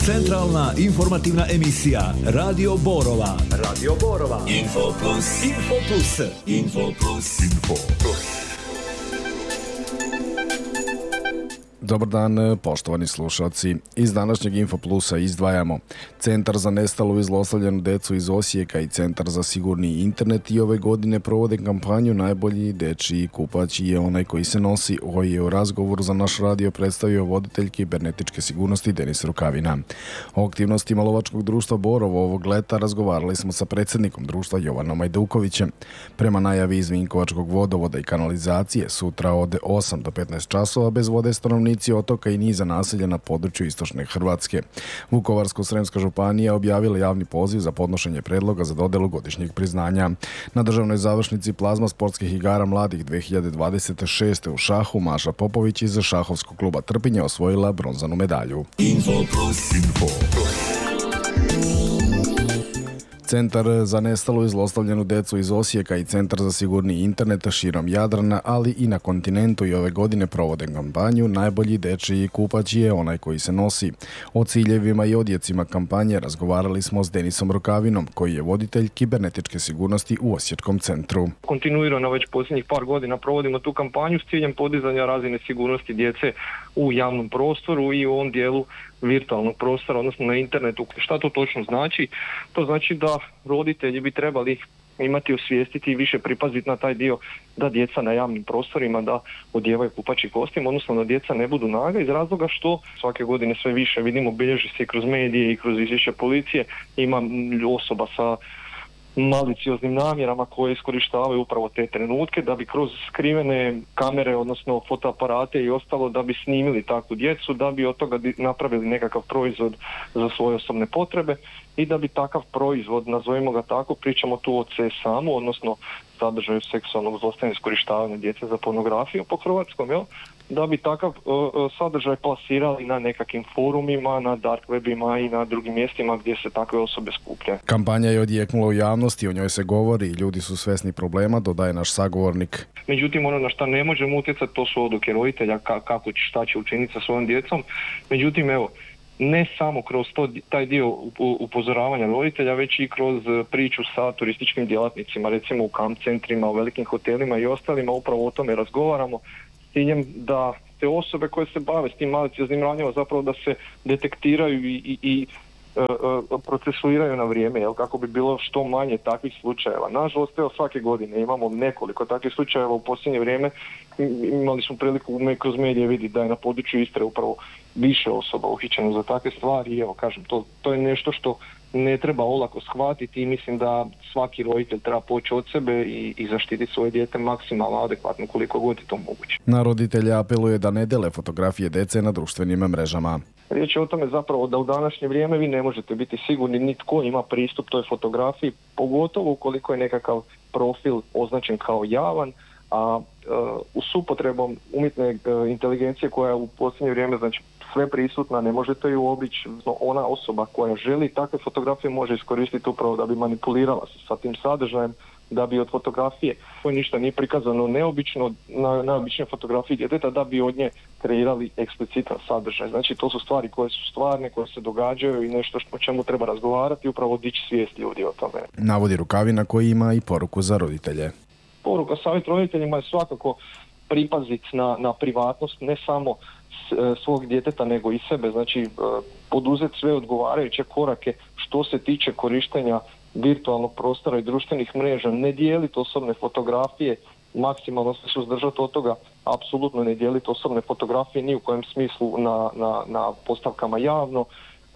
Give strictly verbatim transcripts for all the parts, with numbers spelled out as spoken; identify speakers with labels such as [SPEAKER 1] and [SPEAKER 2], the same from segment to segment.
[SPEAKER 1] Centralna informativna emisija Radio Borova. Radio Borova. Info Plus. Info Plus. Info Plus. Info Plus.
[SPEAKER 2] Dobar dan, poštovani slušalci. Iz današnjeg Info Plusa izdvajamo Centar za nestalu i zlostavljanu decu iz Osijeka i Centar za sigurni internet i ove godine provode kampanju Najbolji dečiji kupač je onaj koji se nosi. Ovo je u razgovoru za naš radio predstavio voditelj kibernetičke sigurnosti Denis Rukavina. O aktivnostima Lovačkog društva Borovo ovog leta razgovarali smo sa predsjednikom društva Jovanom Ajdukovićem. Prema najavi iz Vinkovačkog vodovoda i kanalizacije, sutra od osam do petnaest časova bez vode stanovnici otoka i niza naselja na području istočne Hrvatske. Vukovarsko-srijemska županija objavila javni poziv za podnošenje predloga za dodelu godišnjeg priznanja. Na državnoj završnici plazma sportskih igara mladih dvije hiljade dvadeset šeste u šahu Maša Popović iz šahovskog kluba Trpinje osvojila bronzanu medalju.
[SPEAKER 1] Info Plus. Info Plus.
[SPEAKER 2] Centar za nestalu i zlostavljanu decu iz Osijeka i Centar za sigurni internet širom Jadrana, ali i na kontinentu i ove godine provode kampanju Najbolji dečiji kupač je onaj koji se nosi. O ciljevima i odjecima kampanje razgovarali smo s Denisom Rukavinom, koji je voditelj kibernetičke sigurnosti u Osječkom centru.
[SPEAKER 3] Kontinuirano već posljednjih par godina provodimo tu kampanju s ciljem podizanja razine sigurnosti djece u javnom prostoru i u ovom dijelu virtualnog prostora, odnosno na internetu. Šta to točno znači? To znači da roditelji bi trebali imati osvijestiti i više pripaziti na taj dio da djeca na javnim prostorima da odijevaju kupaći kostim, odnosno da djeca ne budu naga, iz razloga što svake godine sve više vidimo, bilježi se kroz medije i kroz izvješće policije, ima osoba sa malicioznim namjerama koje iskorištavaju upravo te trenutke da bi kroz skrivene kamere, odnosno fotoaparate i ostalo, da bi snimili takvu djecu, da bi od toga napravili nekakav proizvod za svoje osobne potrebe i da bi takav proizvod, nazovimo ga tako, pričamo tu o C S A M-u, odnosno sadržaju seksualnog zlostavljanja i iskorištavanja djece za pornografiju po hrvatskom, jel? Da bi takav uh, sadržaj plasirali na nekakvim forumima, na dark webima i na drugim mjestima gdje se takve osobe skupljaju.
[SPEAKER 2] Kampanja je odjeknula u javnosti, o njoj se govori, ljudi su svjesni problema, dodaje naš sagovornik.
[SPEAKER 3] Međutim, ono na šta ne možemo utjecati, to su odluke roditelja, ka- kako će, šta će učiniti sa svojom djecom. Međutim, evo, ne samo kroz to, taj dio upozoravanja roditelja, već i kroz priču sa turističkim djelatnicima, recimo u kamp centrima, u velikim hotelima i ostalima, upravo o tome razgovaramo, s ciljem da te osobe koje se bave s tim malicioznim radnjama zapravo da se detektiraju i, i, i uh, procesuiraju na vrijeme, jel, kako bi bilo što manje takvih slučajeva. Nažalost, evo, svake godine imamo nekoliko takvih slučajeva. U posljednje vrijeme imali smo priliku kroz medije vidjeti da je na području Istre upravo više osoba uhićeno za takve stvari i evo, kažem, to, to je nešto što ne treba olako shvatiti i mislim da svaki roditelj treba poći od sebe i, i zaštititi svoje dijete maksimalno adekvatno koliko god je to moguće.
[SPEAKER 2] Na roditelje apeluje da ne dele fotografije djece na društvenim mrežama.
[SPEAKER 3] Riječ je o tome zapravo da u današnje vrijeme vi ne možete biti sigurni, nitko ima pristup toj fotografiji, pogotovo ukoliko je nekakav profil označen kao javan, a uh, s upotrebom umjetne uh, inteligencije koja je u posljednje vrijeme znači sve prisutna, ne možete ju obići. Ona osoba koja želi takve fotografije može iskoristiti upravo da bi manipulirala sa tim sadržajem, da bi od fotografije koje ništa nije prikazano neobično na, na običnoj fotografiji djeteta, da bi od nje kreirali eksplicitan sadržaj. Znači to su stvari koje su stvarne, koje se događaju i nešto o čemu treba razgovarati, upravo dići svijest ljudi o tome.
[SPEAKER 2] Navodi Rukavina koji ima i poruku za roditelje.
[SPEAKER 3] Poruka savjet roditeljima je svakako pripaziti na, na privatnost, ne samo svog djeteta nego i sebe, znači poduzeti sve odgovarajuće korake što se tiče korištenja virtualnog prostora i društvenih mreža, ne dijeliti osobne fotografije, maksimalno se suzdržati od toga, apsolutno ne dijeliti osobne fotografije ni u kojem smislu na, na, na postavkama javno,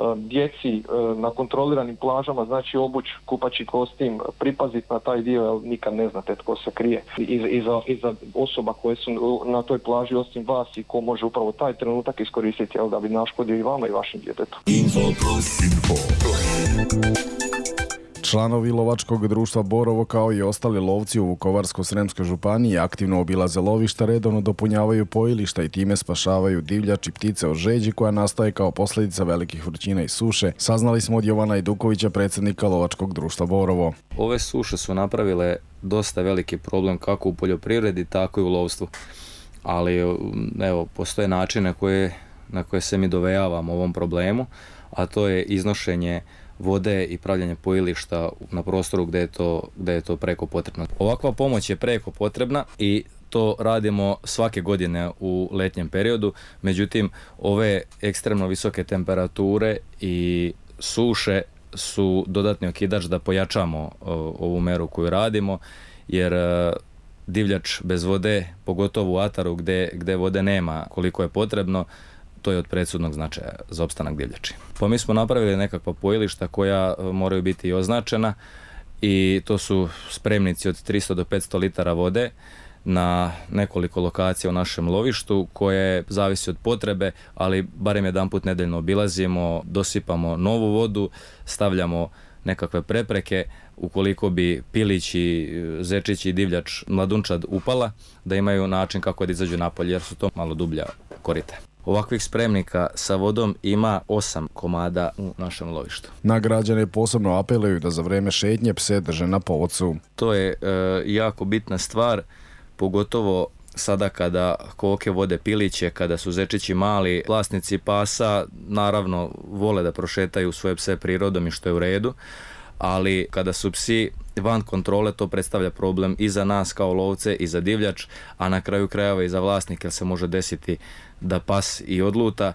[SPEAKER 3] djeci na kontroliranim plažama, znači obući kupaći kostim, pripaziti na taj dio jer nikad ne znate tko se krije iza, iza, iza osoba koje su na toj plaži osim vas i ko može upravo taj trenutak iskoristiti jel, da bi naškodio i vama i vašim djetetom.
[SPEAKER 1] Info Plus. Info Plus.
[SPEAKER 2] Članovi Lovačkog društva Borovo kao i ostali lovci u Vukovarsko-srijemskoj županiji aktivno obilaze lovišta, redovno dopunjavaju pojilišta i time spašavaju divljač i ptice od žeđi koja nastaje kao posljedica velikih vrućina i suše. Saznali smo od Jovana Ajdukovića, predsjednika Lovačkog društva Borovo.
[SPEAKER 4] Ove suše su napravile dosta veliki problem kako u poljoprivredi, tako i u lovstvu. Ali evo, postoje načine koje na koje se mi dovejavamo ovom problemu, a to je iznošenje vode i pravljanje pojilišta na prostoru gdje je to, gdje je to preko potrebno. Ovakva pomoć je preko potrebna i to radimo svake godine u letnjem periodu, međutim ove ekstremno visoke temperature i suše su dodatni okidač da pojačamo o, ovu meru koju radimo, jer e, divljač bez vode, pogotovo u ataru gdje, gdje vode nema koliko je potrebno, to je od presudnog značaja za opstanak divljači. Pa mi smo napravili nekakva pojilišta koja moraju biti označena i to su spremnici od tristo do petsto litara vode na nekoliko lokacija u našem lovištu koje zavisi od potrebe, ali barem jedanput nedeljno obilazimo, dosipamo novu vodu, stavljamo nekakve prepreke ukoliko bi pilići, zečići i divljač mladunčad upala, da imaju način kako da izađu napolje jer su to malo dublja korita. Ovakvih spremnika sa vodom ima osam komada u našem lovištu.
[SPEAKER 2] Na građane posebno apeluju da za vrijeme šetnje pse drže na povodcu.
[SPEAKER 4] To je e, jako bitna stvar, pogotovo sada kada koke vode piliće, kada su zečići mali. Vlasnici pasa naravno vole da prošetaju svoje pse prirodom i što je u redu, ali kada su psi van kontrole to predstavlja problem i za nas kao lovce i za divljač, a na kraju krajeva i za vlasnike, jer se može desiti da pas i odluta,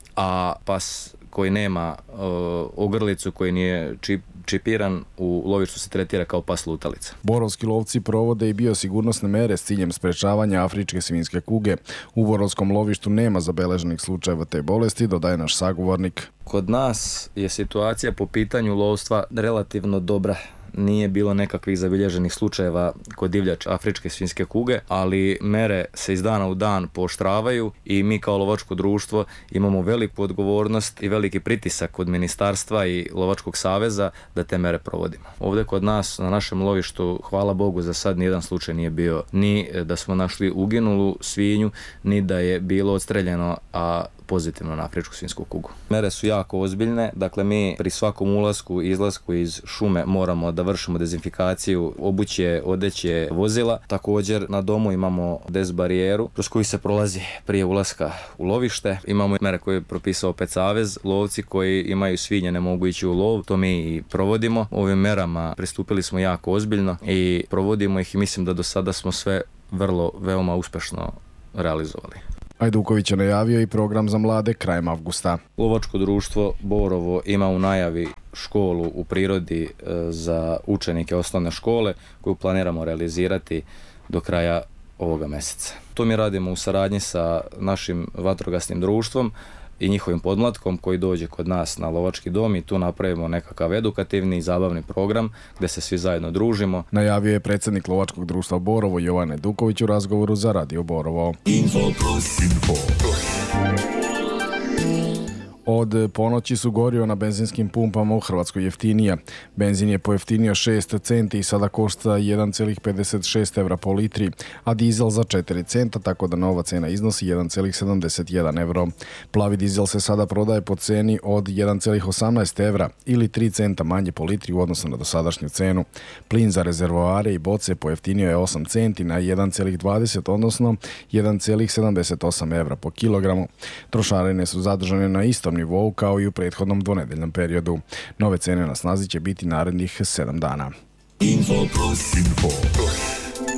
[SPEAKER 4] a pas koji nema uh, ogrlicu, koji nije čip, čipiran, u lovištu se tretira kao pas lutalica.
[SPEAKER 2] Borovski lovci provode i biosigurnosne mere s ciljem sprečavanja afričke svinjske kuge. U borovskom lovištu nema zabeleženih slučajeva te bolesti, dodaje naš sagovornik.
[SPEAKER 4] Kod nas je situacija po pitanju lovstva relativno dobra. Nije bilo nekakvih zabilježenih slučajeva kod divljača afričke svinjske kuge, ali mere se iz dana u dan pooštravaju i mi kao lovačko društvo imamo veliku odgovornost i veliki pritisak od ministarstva i lovačkog saveza da te mere provodimo. Ovdje kod nas na našem lovištu, hvala Bogu, za sad nijedan slučaj nije bio ni da smo našli uginulu svinju, ni da je bilo odstreljeno, a pozitivno na afričku svinjsku kugu. Mere su jako ozbiljne, dakle mi pri svakom ulasku i izlasku iz šume moramo da vršimo dezinfikaciju obuće, odeće, vozila. Također na domu imamo dezbarijeru kroz koju se prolazi prije ulaska u lovište. Imamo mere koje je propisao Pet savez. Lovci koji imaju svinje ne mogu ići u lov, to mi i provodimo. Ovim merama pristupili smo jako ozbiljno i provodimo ih i mislim da do sada smo sve vrlo, veoma uspešno realizovali.
[SPEAKER 2] Ajduković je najavio i program za mlade krajem avgusta.
[SPEAKER 4] Lovačko društvo Borovo ima u najavi školu u prirodi za učenike osnovne škole koju planiramo realizirati do kraja ovoga mjeseca. To mi radimo u saradnji sa našim vatrogasnim društvom i njihovim podmlatkom koji dođe kod nas na lovački dom i tu napravimo nekakav edukativni i zabavni program gdje se svi zajedno družimo.
[SPEAKER 2] Najavio je predsjednik lovačkog društva Borovo Jovan Ajduković u razgovoru za Radio Borovo.
[SPEAKER 1] Info plus, info plus.
[SPEAKER 2] Od ponoći su gorivo na benzinskim pumpama u Hrvatskoj jeftinija. Benzin je pojeftinio šest centi i sada košta jedan zarez pedeset šest evra po litri, a dizel za četiri centa, tako da nova cena iznosi jedan zarez sedamdeset jedan evro. Plavi dizel se sada prodaje po ceni od jedan zarez osamnaest evra ili tri centa manje po litri u odnosu na dosadašnju cenu. Plin za rezervoare i boce pojeftinio je osam centi na jedan zarez dvadeset, odnosno jedan zarez sedamdeset osam evra po kilogramu. Trošarine su zadržane na istom nivou kao i u prethodnom dvonedeljnom periodu. Nove cene na snazi će biti narednih sedam dana.
[SPEAKER 1] Info plus, info plus.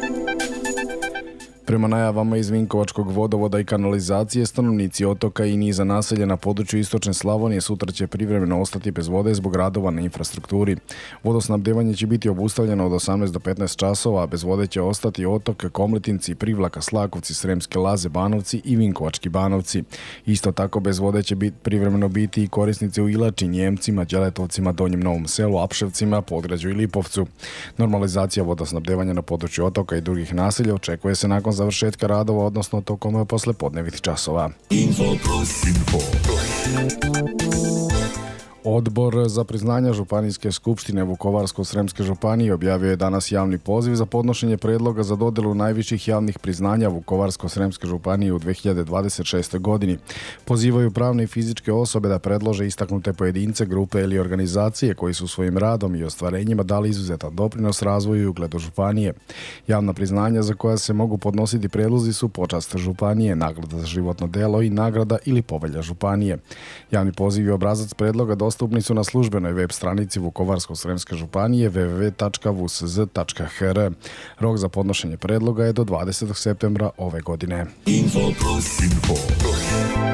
[SPEAKER 2] Prema najavama iz Vinkovačkog vodovoda i kanalizacije, stanovnici otoka i niza naselja na području istočne Slavonije sutra će privremeno ostati bez vode zbog radova na infrastrukturi. Vodosnabdevanje će biti obustavljeno od osamnaest do petnaest časova, a bez vode će ostati otok, Komletinci, Privlaka, Slakovci, Sremske Laze, Banovci i Vinkovački Banovci. Isto tako bez vode će biti privremeno biti i korisnici u Ilači, Njemcima, Đeletovcima, Donjem Novom Selu, Apševcima, Podgrađu i Lipovcu. Normalizacija vodosnabdevanja na području otoka i drugih naselja očekuje se nakon završetka radova, odnosno tokom poslepodnevnih časova.
[SPEAKER 1] Info plus, info plus.
[SPEAKER 2] Odbor za priznanja Županijske skupštine Vukovarsko-sremske županije objavio je danas javni poziv za podnošenje predloga za dodelu najviših javnih priznanja Vukovarsko-sremske županije u dve hiljade dvadeset šestoj godini. Pozivaju pravne i fizičke osobe da predlože istaknute pojedince, grupe ili organizacije koji su svojim radom i ostvarenjima dali izuzetan doprinos razvoju i ugledu županije. Javna priznanja za koja se mogu podnositi predlozi su počast županije, nagrada za životno delo i nagrada ili povelja županije. Javni poziv i obrazac predloga dostupni su na službenoj web stranici Vukovarsko-sremske županije w w w tačka v u s z tačka h r. Rok za podnošenje predloga je do dvadesetog septembra ove godine. Info plus, info plus.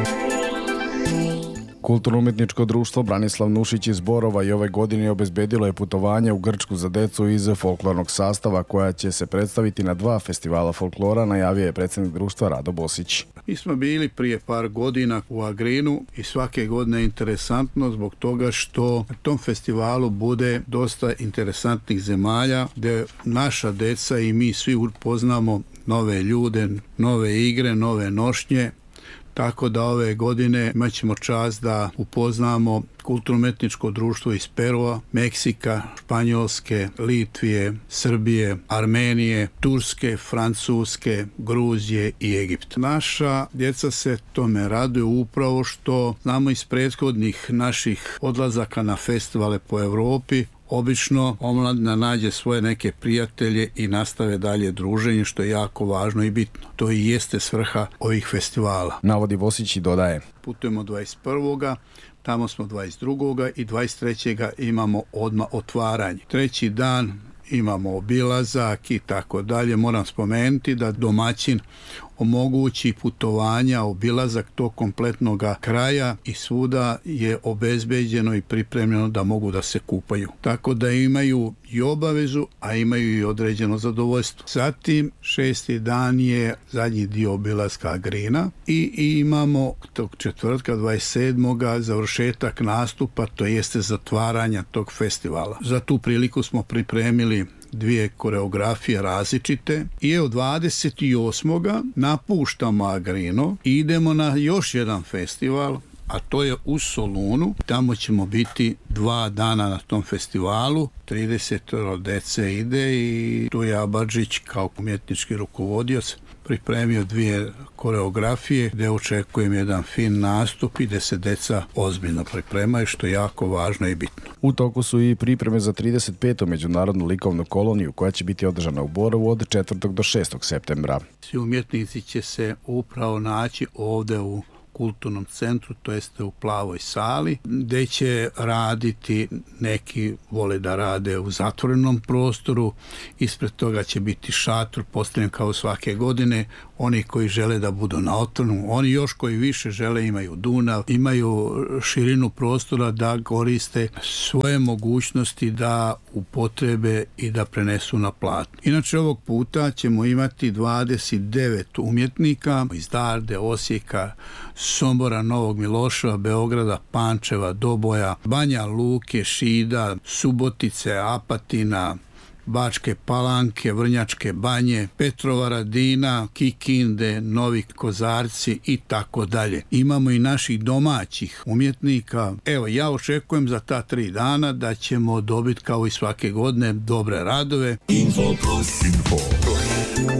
[SPEAKER 2] Kulturno-umjetničko društvo Branislav Nušić iz Borova i ove godine obezbedilo je putovanje u Grčku za decu iz folklornog sastava koja će se predstaviti na dva festivala folklora, najavio je predsjednik društva Rado Bosić.
[SPEAKER 5] Mi smo bili prije par godina u Agrinu i svake godine je interesantno zbog toga što na tom festivalu bude dosta interesantnih zemalja gdje naša deca i mi svi upoznamo nove ljude, nove igre, nove nošnje. Tako da ove godine imat ćemo čast da upoznamo kulturno-umjetničko društvo iz Perua, Meksika, Španjolske, Litvije, Srbije, Armenije, Turske, Francuske, Gruzije i Egipta. Naša djeca se tome raduju upravo što znamo iz prethodnih naših odlazaka na festivale po Europi. Obično omladina nađe svoje neke prijatelje i nastave dalje druženje, što je jako važno i bitno. To i jeste svrha ovih festivala.
[SPEAKER 2] Navodi Vosić i dodaje.
[SPEAKER 5] Putujemo dvadeset prvoga tamo smo dvadeset drugoga i dvadeset trećega imamo odmah otvaranje. Treći dan imamo obilazak i tako dalje. Moram spomenuti da domaćin omogući putovanja, obilazak tog kompletnog kraja i svuda je obezbeđeno i pripremljeno da mogu da se kupaju. Tako da imaju i obavezu, a imaju i određeno zadovoljstvo. Zatim šesti dan je zadnji dio obilaska Agrina i, i imamo tog četvrtka dvadeset sedmoga završetak nastupa, to jeste zatvaranja tog festivala. Za tu priliku smo pripremili dvije koreografije različite i evo dvadeset osmoga napuštamo Agrino i idemo na još jedan festival, a to je u Solunu. Tamo ćemo biti dva dana na tom festivalu. trideset dece ide i tu je Abadžić kao umjetnički rukovodioc pripremio dvije koreografije gdje očekujem jedan fin nastup i gdje se deca ozbiljno pripremaju, što je jako važno i bitno.
[SPEAKER 2] U toku su i pripreme za trideset petu međunarodnu likovnu koloniju koja će biti održana u Borovu od četvrtog do šestog septembra.
[SPEAKER 5] Svi umjetnici će se upravo naći ovdje u kulturnom centru, to jeste u Plavoj sali, gdje će raditi, neki vole da rade u zatvorenom prostoru, ispred toga će biti šator postavljen kao svake godine, oni koji žele da budu na otvorenom, oni još koji više žele imaju Dunav, imaju širinu prostora da koriste svoje mogućnosti da upotrebe i da prenesu na platno. Inače ovog puta ćemo imati dvadeset devet umjetnika iz Darde, Osijeka, Sombora, Novog Miloševa, Beograda, Pančeva, Doboja, Banja Luke, Šida, Subotice, Apatina, Bačke Palanke, Vrnjačke Banje, Petrovaradina, Kikinde, Novi Kozarci i tako dalje. Imamo i naših domaćih umjetnika. Evo, ja očekujem za ta tri dana da ćemo dobiti kao i svake godine dobre radove. Info plus, info plus.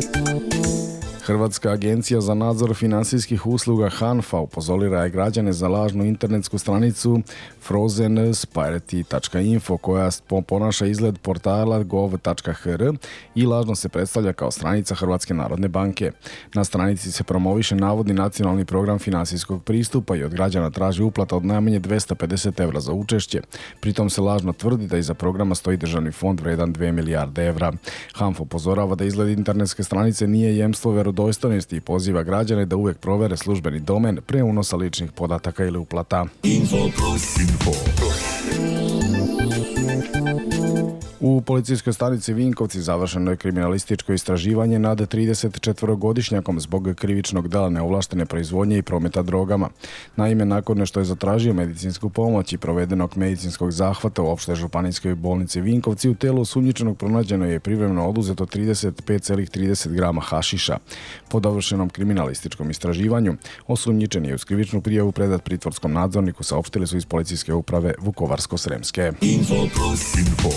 [SPEAKER 2] Hrvatska agencija za nadzor financijskih usluga HANFA upozorila je građane za lažnu internetsku stranicu frozen spirity tačka info koja ponaša izgled portala gov tačka h r i lažno se predstavlja kao stranica Hrvatske narodne banke. Na stranici se promoviše navodni nacionalni program financijskog pristupa i od građana traži uplata od najmanje dvesta pedeset evra za učešće. Pritom se lažno tvrdi da iza programa stoji državni fond vredan dve milijarde evra. HANFA upozorava da izgled internetske stranice nije jemstvo verodostojnosti i poziva građane da uvijek provere službeni domen pre unosa ličnih podataka ili uplata. Info plus, info plus. U policijskoj stanici Vinkovci završeno je kriminalističko istraživanje nad tridesetčetvorogodišnjakom zbog krivičnog dela neovlaštene proizvodnje i prometa drogama. Naime, nakon što je zatražio medicinsku pomoć i provedenog medicinskog zahvata u opštoj županijskoj bolnici Vinkovci, u telu osumnjičenog pronađeno je privremeno oduzeto trideset pet zarez trideset grama hašiša. Po dovršenom kriminalističkom istraživanju, osumnjičeni je uz krivičnu prijavu predat pritvorskom nadzorniku, saopštili su iz policijske uprave Vukovarsko-Sremske. Info plus, info.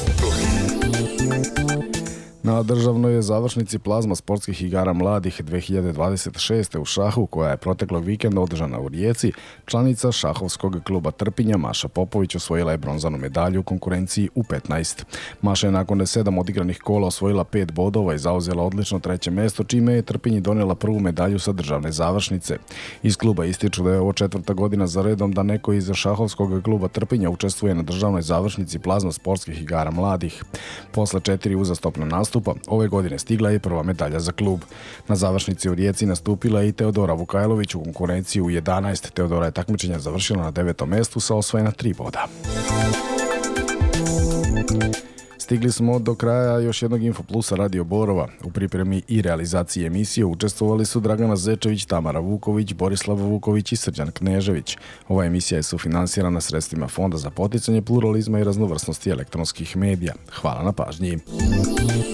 [SPEAKER 2] Na državnoj je završnici plazma sportskih igara mladih dve hiljade dvadeset šeste u šahu, koja je proteklog vikenda održana u Rijeci, članica šahovskog kluba Trpinja Maša Popović osvojila je bronzanu medalju u konkurenciji U petnaest. Maša je nakon sedam odigranih kola osvojila pet bodova i zauzela odlično treće mesto, čime je Trpinji donijela prvu medalju sa državne završnice. Iz kluba ističu da je ovo četvrta godina za redom da neko iz šahovskog kluba Trpinja učestvuje na državnoj završnici plazma sportskih igara mladih. Posle četiri uzastopna nastupa, ove godine stigla je prva medalja za klub. Na završnici u Rijeci nastupila je i Teodora Vukajlović u konkurenciji u jedanaest. Teodora je takmičenje završila na devetom mestu sa osvojena tri boda. Stigli smo do kraja još jednog Infoplusa Radio Borova. U pripremi i realizaciji emisije učestvovali su Dragana Zečević, Tamara Vuković, Borislav Vuković i Srđan Knežević. Ova emisija je sufinansirana sredstvima Fonda za poticanje pluralizma i raznovrsnosti elektronskih medija. Hvala na pažnji.